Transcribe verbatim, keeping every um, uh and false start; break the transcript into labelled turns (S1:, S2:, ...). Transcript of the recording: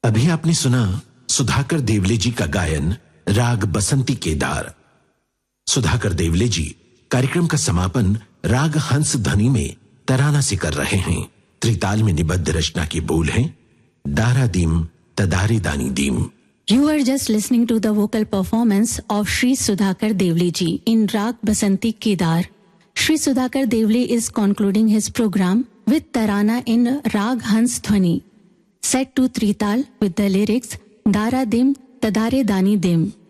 S1: अभी आपने सुना सुधाकर देवले जी का गायन राग बसंती केदार। सुधाकर देवले जी कार्यक्रम का समापन राग हंस ध्वनि में तराना से कर रहे हैं। त्रिताल में निबद्ध रचना के बोल हैं दारा दीम तदारे दानी दीम।
S2: You are just listening to the vocal performance of Shri Sudhakar Devle ji in Rag Basanti Kedar. Shri Sudhakar Devle is concluding his program with Tarana in Rag Hans Dhwani, set to Trital with the lyrics Dara Dim Tadare Dani Dim.